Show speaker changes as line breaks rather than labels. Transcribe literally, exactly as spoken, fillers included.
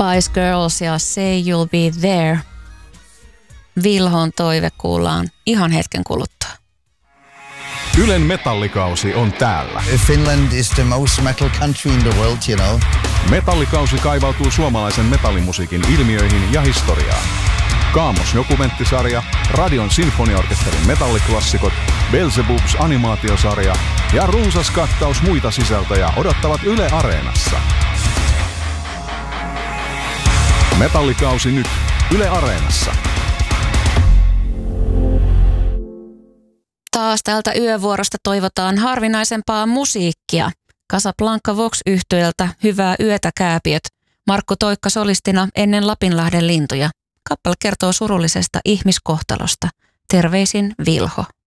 Spice Girls ja Say You'll Be There. Vilhon toive kuullaan ihan hetken kuluttua.
Ylen metallikausi on täällä.
Finland is the most metal country in the world, you know.
Metallikausi kaivautuu suomalaisen metallimusiikin ilmiöihin ja historiaan. Kaamos-dokumenttisarja, Radion sinfoniaorkesterin metalliklassikot, Beelzebubs animaatiosarja ja runsas kattaus muita sisältöjä odottavat Yle Areenassa. Metallikausi nyt Yle Areenassa.
Taas täältä yövuorosta toivotaan harvinaisempaa musiikkia. Casablanca Vox-yhtyöltä Hyvää yötä kääpiöt. Markku Toikka solistina ennen Lapinlahden lintuja. Kappale kertoo surullisesta ihmiskohtalosta. Terveisin Vilho.